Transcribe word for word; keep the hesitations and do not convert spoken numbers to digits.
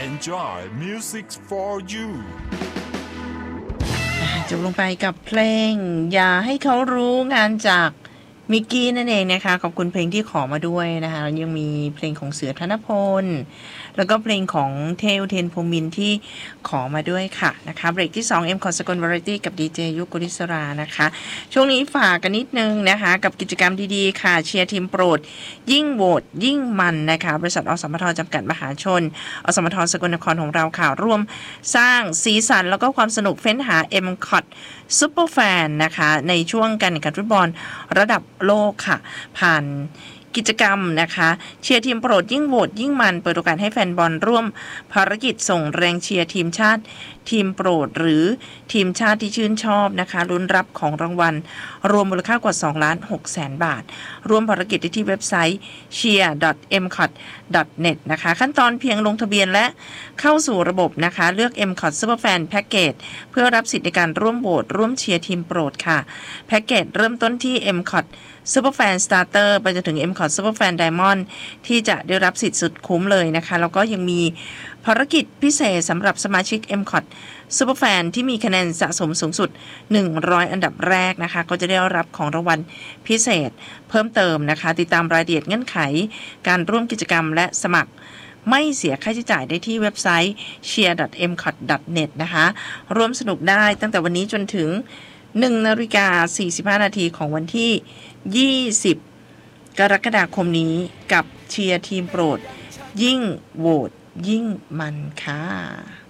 Enjoy music for you จบลงไปกับเพลงอย่าให้เขารู้งานจากมิกกี้นั่นเองนะคะขอบคุณเพลงที่ขอมาด้วยนะคะยังมีเพลงของเสือธนพลแล้วก็เพลงของเทวเทนพรหมินทร์ที่ขอมาด้วยค่ะนะคะเบรกที่สอง M คอนสกลวาไรตี้กับดีเจยุกุลิศรานะคะช่วงนี้ฝากกันนิดนึงนะคะกับกิจกรรมดีๆค่ะเชียร์ทีมโปรดยิ่งโหวตยิ่งมันนะคะบริษัทอสมทจำกัดมหาชนอสมทสกลนครของเราค่ะร่วมสร้างสีสันแล้วก็ความสนุกเฟ้นหา M คอทซุปเปอร์แฟนนะคะในช่วงการแข่งขันฟุตบอลระดับโลกค่ะผ่านกิจกรรมนะคะเชียร์ทีมโปรดยิ่งโหวตยิ่งมันเปิดโอกาสให้แฟนบอลร่วมภารกิจส่งแรงเชียร์ทีมชาติทีมโปรดหรือทีมชาติที่ชื่นชอบนะคะลุ้นรับของรางวัลรวมมูลค่ากว่าสองล้านหกแสนบาทร่วมภารกิจได้ที่เว็บไซต์ เชียร์ ดอท เอ็ม คอท ดอท เน็ต นะคะขั้นตอนเพียงลงทะเบียนและเข้าสู่ระบบนะคะเลือก M คอท Superfan Package เพื่อรับสิทธิ์ในการร่วมโหวตร่วมเชียร์ทีมโปรดค่ะแพ็กเกจเริ่มต้นที่ M คอท Superfan Starter ไปจนถึง M คอท Superfan Diamond ที่จะได้รับสิทธิ์สุดคุ้มเลยนะคะแล้วก็ยังมีภารกิจพิเศษสำหรับสมาชิก M คอท Superfan ที่มีคะแนนสะสมสูงสุดหนึ่งร้อยอันดับแรกนะคะก็จะได้รับของรางวัลพิเศษเพิ่มเติมนะคะติดตามรายละเอียดเงื่อนไขการร่วมกิจกรรมและสมัครไม่เสียค่าใช้จ่ายได้ที่เว็บไซต์ เชียร์ ดอท เอ็ม คอท ดอท เน็ต นะคะร่วมสนุกได้ตั้งแต่วันนี้จนถึงหนึ่งนาฬิกาสี่สิบห้านาทีของวันที่ยี่สิบกรกฎาคมนี้กับเชียร์ทีมโปรดยิ่งโหวตยิ่งมันค่ะ